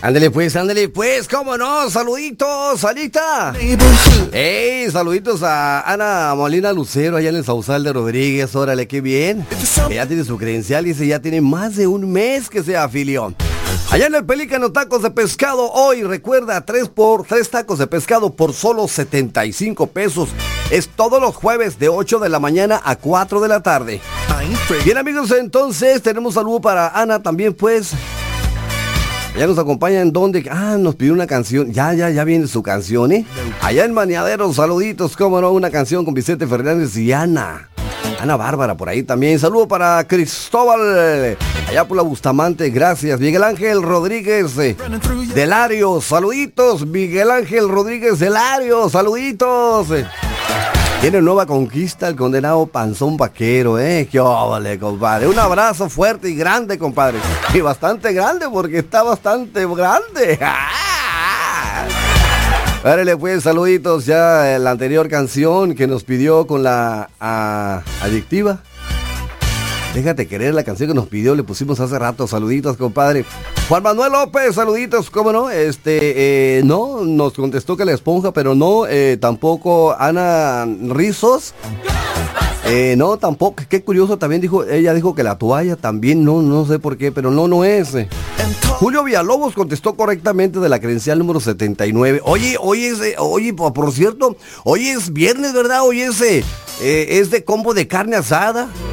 Ándale pues, cómo no, saluditos, Anita. Saluditos a Ana Molina Lucero, allá en el Sausal de Rodríguez, órale, qué bien. Ella tiene su credencial y dice, ya tiene más de un mes que se afilió. Allá en el Pelícano, tacos de pescado, hoy recuerda, 3 tacos de pescado por solo 75 pesos. Es todos los jueves de 8 de la mañana a 4 de la tarde. Bien amigos, entonces tenemos saludo para Ana también pues. Ella nos acompaña en donde, nos pidió una canción, ya viene su canción, Allá en Maniaderos, saluditos, cómo no, una canción con Vicente Fernández y Ana Bárbara por ahí también. Saludo para Cristóbal, allá por la Bustamante, gracias. Miguel Ángel Rodríguez de Larios, saluditos. Miguel Ángel Rodríguez de Larios, saluditos. Tiene nueva conquista el condenado Panzón Vaquero, qué óvale, compadre. Un abrazo fuerte y grande, compadre. Y bastante grande porque está bastante grande. Árale pues, saluditos, ya la anterior canción que nos pidió con la adictiva. Déjate querer, la canción que nos pidió, le pusimos hace rato, saluditos, compadre. Juan Manuel López, saluditos, ¿cómo no? No, nos contestó que la esponja, pero no, tampoco Ana Rizos. No, tampoco, qué curioso, también ella dijo que la toalla también, no sé por qué, pero no es. Julio Villalobos contestó correctamente de la credencial número 79. Oye, por cierto, hoy es viernes, ¿verdad? Hoy es de combo de carne asada.